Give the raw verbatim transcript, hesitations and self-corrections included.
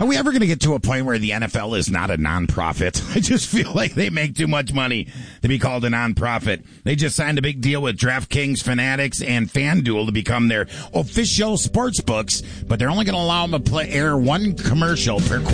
Are we ever going to get to a point where the N F L is not a nonprofit? I just feel like they make too much money to be called a nonprofit. They just signed a big deal with DraftKings, Fanatics, and FanDuel to become their official sports books, but they're only going to allow them to play air one commercial per quarter.